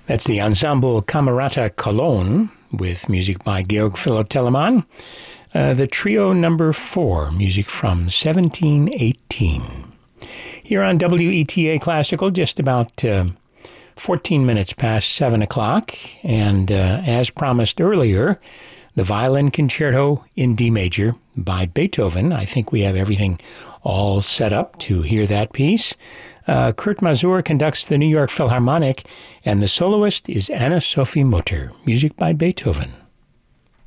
That's the Ensemble Camerata Cologne with music by Georg Philipp Telemann. The Trio Number 4, music from 1718. Here on WETA Classical, just about 14 minutes past 7 o'clock. And as promised earlier, the Violin Concerto in D Major by Beethoven. I think we have everything all set up to hear that piece. Kurt Masur conducts the New York Philharmonic, and the soloist is Anna-Sophie Mutter. Music by Beethoven.